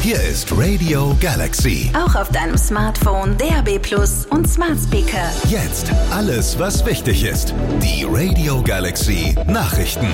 Hier ist Radio Galaxy. Auch auf deinem Smartphone, DAB+ und Smart Speaker. Jetzt alles, was wichtig ist. Die Radio Galaxy Nachrichten.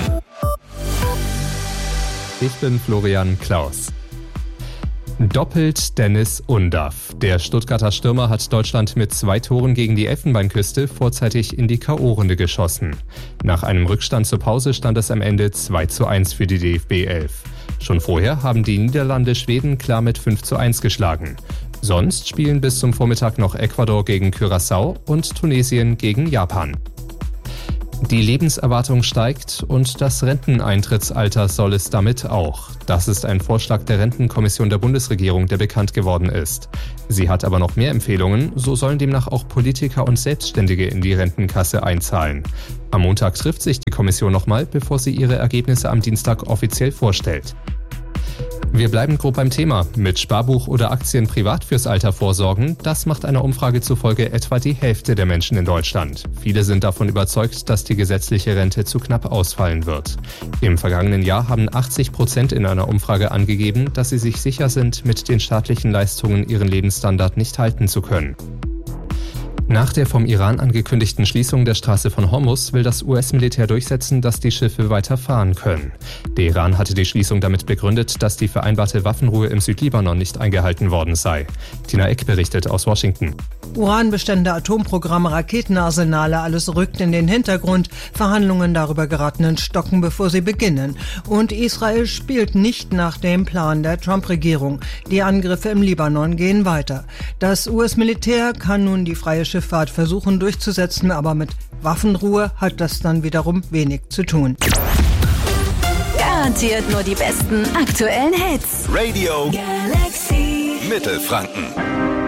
Ich bin Florian Klaus. Doppelt Dennis Undaff. Der Stuttgarter Stürmer hat Deutschland mit 2 Toren gegen die Elfenbeinküste vorzeitig in die K.O.-Runde geschossen. Nach einem Rückstand zur Pause stand es am Ende 2:1 für die DFB 11. Schon vorher haben die Niederlande Schweden klar mit 5:1 geschlagen. Sonst spielen bis zum Vormittag noch Ecuador gegen Curaçao und Tunesien gegen Japan. Die Lebenserwartung steigt und das Renteneintrittsalter soll es damit auch. Das ist ein Vorschlag der Rentenkommission der Bundesregierung, der bekannt geworden ist. Sie hat aber noch mehr Empfehlungen, so sollen demnach auch Politiker und Selbstständige in die Rentenkasse einzahlen. Am Montag trifft sich die Kommission nochmal, bevor sie ihre Ergebnisse am Dienstag offiziell vorstellt. Wir bleiben grob beim Thema. Mit Sparbuch oder Aktien privat fürs Alter vorsorgen, das macht einer Umfrage zufolge etwa die Hälfte der Menschen in Deutschland. Viele sind davon überzeugt, dass die gesetzliche Rente zu knapp ausfallen wird. Im vergangenen Jahr haben 80% in einer Umfrage angegeben, dass sie sich sicher sind, mit den staatlichen Leistungen ihren Lebensstandard nicht halten zu können. Nach der vom Iran angekündigten Schließung der Straße von Hormuz will das US-Militär durchsetzen, dass die Schiffe weiter fahren können. Der Iran hatte die Schließung damit begründet, dass die vereinbarte Waffenruhe im Südlibanon nicht eingehalten worden sei. Tina Eck berichtet aus Washington. Uranbestände, Atomprogramme, Raketenarsenale, alles rückt in den Hintergrund. Verhandlungen darüber geraten ins Stocken, bevor sie beginnen. Und Israel spielt nicht nach dem Plan der Trump-Regierung. Die Angriffe im Libanon gehen weiter. Das US-Militär kann nun die freie Schifffahrt versuchen durchzusetzen, aber mit Waffenruhe hat das dann wiederum wenig zu tun. Garantiert nur die besten aktuellen Hits. Radio Galaxy. Mittelfranken.